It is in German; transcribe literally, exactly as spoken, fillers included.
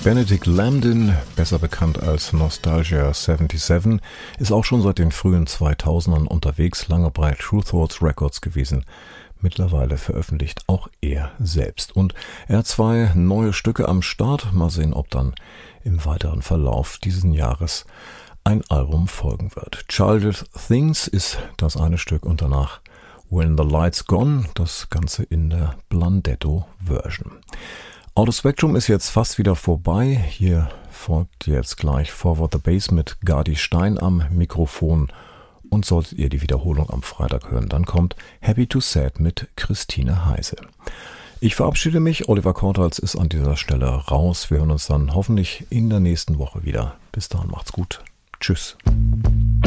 Benedict Lambden, besser bekannt als Nostalgia siebenundsiebzig, ist auch schon seit den frühen zweitausendern unterwegs, lange bei True Thoughts Records gewesen. Mittlerweile veröffentlicht auch er selbst. Und er hat zwei neue Stücke am Start. Mal sehen, ob dann im weiteren Verlauf dieses Jahres ein Album folgen wird. Childish Things ist das eine Stück und danach When the Light's Gone, das Ganze in der Blundetto-Version. Out of Spectrum ist jetzt fast wieder vorbei. Hier folgt jetzt gleich Forward the Bass mit Gardi Stein am Mikrofon. Und solltet ihr die Wiederholung am Freitag hören, dann kommt Happy to Sad mit Christine Heise. Ich verabschiede mich. Oliver Kortals ist an dieser Stelle raus. Wir hören uns dann hoffentlich in der nächsten Woche wieder. Bis dahin macht's gut. Tschüss.